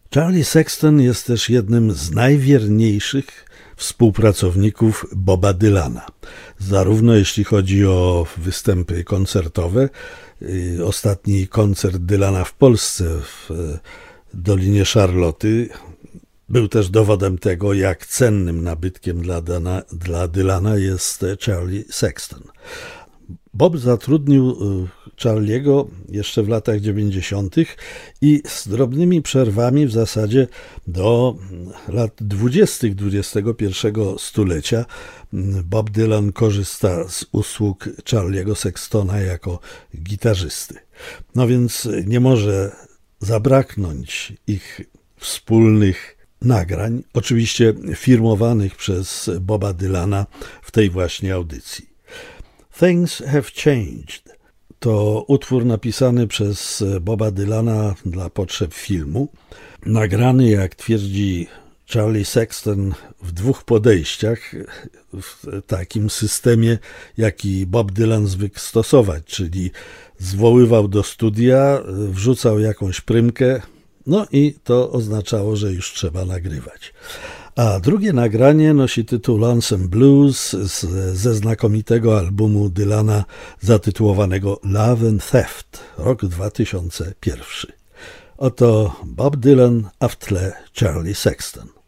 Charlie Sexton jest też jednym z najwierniejszych współpracowników Boba Dylana. Zarówno jeśli chodzi o występy koncertowe, ostatni koncert Dylana w Polsce w Dolinie Szarloty był też dowodem tego, jak cennym nabytkiem dla Dylana jest Charlie Sexton. Bob zatrudnił Charliego jeszcze w latach 90. i z drobnymi przerwami w zasadzie do lat 20. XXI stulecia Bob Dylan korzysta z usług Charliego Sextona jako gitarzysty. No więc nie może zabraknąć ich wspólnych nagrań, oczywiście firmowanych przez Boba Dylana w tej właśnie audycji. Things Have Changed to utwór napisany przez Boba Dylana dla potrzeb filmu, nagrany, jak twierdzi Charlie Sexton, w dwóch podejściach, w takim systemie, jaki Bob Dylan zwykł stosować, czyli zwoływał do studia, wrzucał jakąś prymkę, no i to oznaczało, że już trzeba nagrywać. A drugie nagranie nosi tytuł Lonesome Blues ze znakomitego albumu Dylana zatytułowanego Love and Theft, rok 2001. Oto Bob Dylan, a w tle Charlie Sexton.